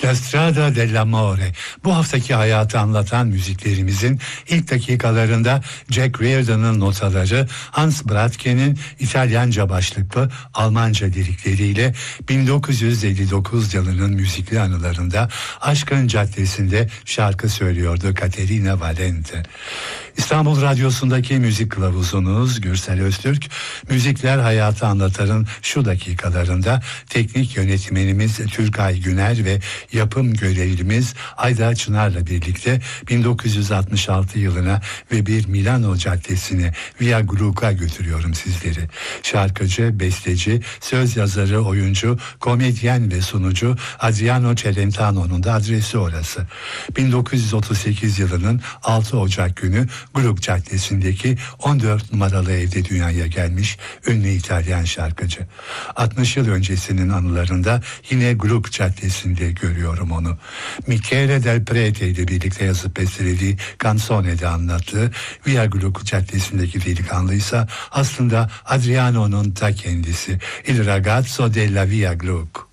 La Strada dell'Amore. Bu haftaki hayatı anlatan müziklerimizin ilk dakikalarında Jack Reardon'ın notaları, Hans Bradtke'nin İtalyanca başlıklı Almanca lirikleriyle 1959 yılının müzikli anılarında Aşkın Caddesi'nde şarkı söylüyordu Caterina Valente. İstanbul Radyosu'ndaki müzik kılavuzunuz Gürsel Öztürk, Müzikler Hayatı Anlatar'ın şu dakikalarında teknik yönetmenimiz Türkay Güner ve yapım görevlimiz Ayda Çınar'la birlikte 1966 yılına ve bir Milano Caddesi'ne Via Gluck'a götürüyorum sizleri. Şarkıcı, besteci, söz yazarı, oyuncu, komedyen ve sunucu Adriano Celentano'nun da adresi orası. 1938 yılının 6 Ocak günü Gluck Caddesi'ndeki 14 numaralı evde dünyaya gelmiş ünlü İtalyan şarkıcı. 60 yıl öncesinin anılarında yine Gluck Caddesi'nde görüyorum onu. Michele Del Prete ile birlikte yazıp bestelediği Canzone'de anlattığı Via Gluck Caddesi'ndeki delikanlıysa aslında Adriano'nun ta kendisi. Il ragazzo della Via Gluck.